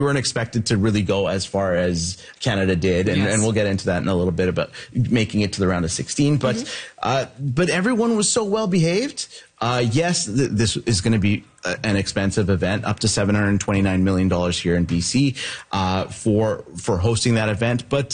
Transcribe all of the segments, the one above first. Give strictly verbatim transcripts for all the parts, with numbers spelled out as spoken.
weren't expected to really go as far as Canada did, and, yes. and we'll get into that in a little bit about making it to the round of sixteen. But mm-hmm. uh, but everyone was so well behaved. Uh, yes, th this is going to be a, an expensive event, up to seven hundred twenty-nine million dollars here in B C uh, for for hosting that event. But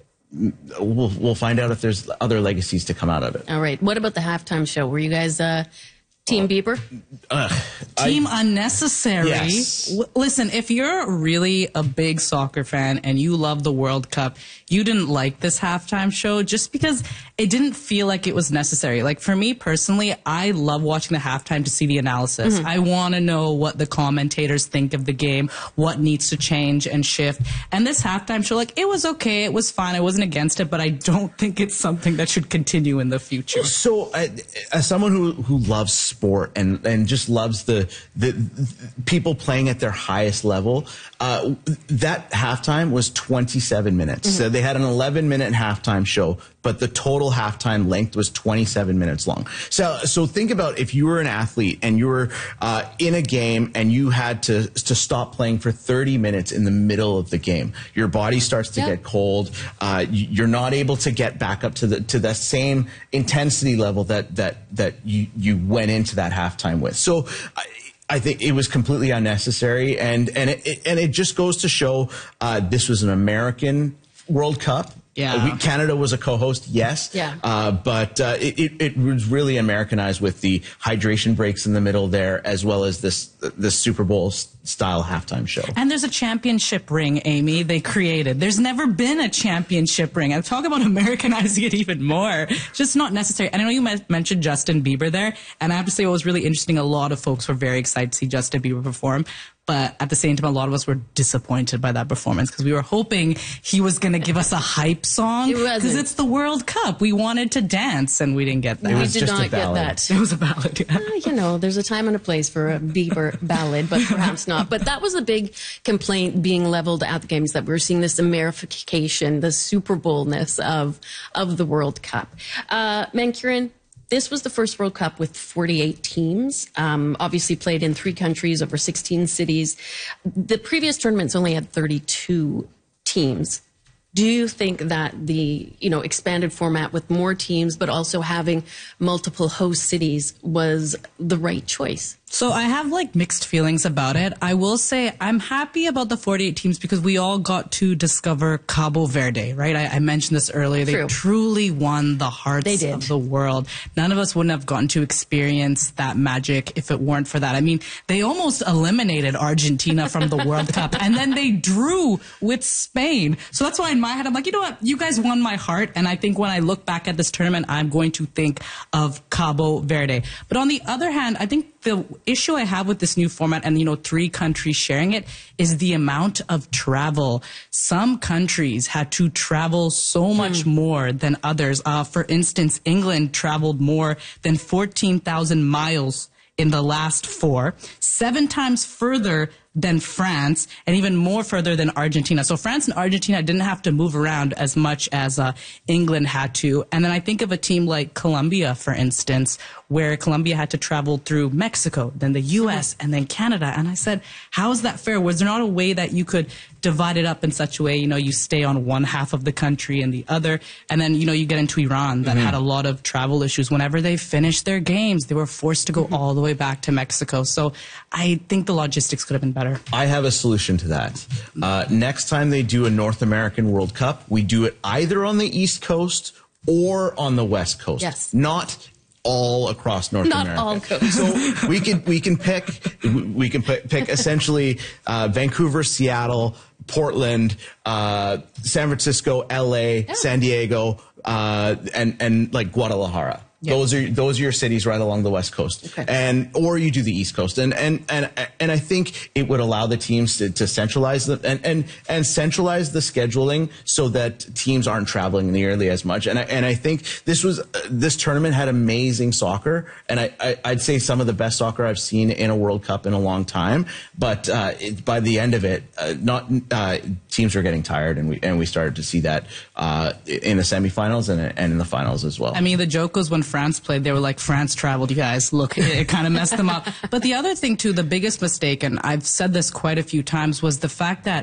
we'll we'll find out if there's other legacies to come out of it. All right. What about the halftime show? Were you guys uh, Team Bieber? Uh, Team I, unnecessary. Yes. W listen, if you're really a big soccer fan and you love the World Cup, you didn't like this halftime show just because it didn't feel like it was necessary. Like for me personally, I love watching the halftime to see the analysis. Mm-hmm. I want to know what the commentators think of the game, what needs to change and shift. And this halftime show, like it was okay, it was fine, I wasn't against it, but I don't think it's something that should continue in the future. So, uh, as someone who who loves sport and and just loves the the, the people playing at their highest level, uh, that halftime was twenty-seven minutes. Mm-hmm. So they had an eleven minute halftime show, but the total halftime length was twenty-seven minutes long. So, so think about if you were an athlete and you were uh, in a game and you had to to stop playing for thirty minutes in the middle of the game. Your body starts to yep. get cold. Uh, you're not able to get back up to the to the same intensity level that that that you you went into that halftime with. So. I, I think it was completely unnecessary, and and it, and it just goes to show uh, this was an American World Cup. Yeah, uh, we, Canada was a co-host, yes. Yeah. Uh, but uh, it, it it was really Americanized with the hydration breaks in the middle there, as well as this this Super Bowl style halftime show. And there's a championship ring, Amy. They created. There's never been a championship ring. I'm talking about Americanizing it even more. Just not necessary. And I know you mentioned Justin Bieber there, and I have to say what was really interesting. A lot of folks were very excited to see Justin Bieber perform. But at the same time, a lot of us were disappointed by that performance because we were hoping he was going to give us a hype song. Because it's the World Cup. We wanted to dance, and we didn't get that. We was did just not a get that. It was a ballad. Yeah. Uh, you know, there's a time and a place for a Bieber ballad, but perhaps not. But that was a big complaint being leveled at the games, that we're seeing this Amerification, the Super Bowl-ness of, of the World Cup. Uh, Mancurin, this was the first World Cup with forty-eight teams, um, obviously played in three countries, over sixteen cities. The previous tournaments only had thirty-two teams. Do you think that the, you know, expanded format with more teams, but also having multiple host cities was the right choice? So I have like mixed feelings about it. I will say I'm happy about the forty-eight teams because we all got to discover Cabo Verde, right? I, I mentioned this earlier. They True. truly won the hearts of the world. None of us wouldn't have gotten to experience that magic if it weren't for that. I mean, they almost eliminated Argentina from the World Cup, and then they drew with Spain. So that's why in my head, I'm like, you know what? You guys won my heart. And I think when I look back at this tournament, I'm going to think of Cabo Verde. But on the other hand, I think the issue I have with this new format and, you know, three countries sharing it is the amount of travel. Some countries had to travel so much mm. more than others. Uh, for instance, England traveled more than fourteen thousand miles in the last four, seven times further than France, and even more further than Argentina. So France and Argentina didn't have to move around as much as uh, England had to. And then I think of a team like Colombia, for instance, where Colombia had to travel through Mexico, then the U S, and then Canada. And I said, how is that fair? Was there not a way that you could divide it up in such a way, you know, you stay on one half of the country and the other, and then, you know, you get into Iran that mm-hmm. had a lot of travel issues. Whenever they finished their games, they were forced to go mm-hmm. all the way back to Mexico. So I think the logistics could have been better. I have a solution to that. Uh, next time they do a North American World Cup, we do it either on the East Coast or on the West Coast. Yes. Not all across North Not America. all coasts. So we can we can pick we can pick, pick essentially uh, Vancouver, Seattle, Portland, uh, San Francisco, L A, yeah. San Diego, uh, and and like Guadalajara. Yep. Those are those are your cities right along the West Coast, okay. and or you do the East Coast, and and and and I think it would allow the teams to, to centralize the and, and and centralize the scheduling so that teams aren't traveling nearly as much. And I and I think this was uh, this tournament had amazing soccer, and I, I I'd say some of the best soccer I've seen in a World Cup in a long time. But uh, it, by the end of it, uh, not uh, teams were getting tired, and we and we started to see that uh, in the semifinals and and in the finals as well. I mean, the joke was when France played, they were like, France traveled, you guys. Look, it, it kind of messed them up. But the other thing, too, the biggest mistake, and I've said this quite a few times, was the fact that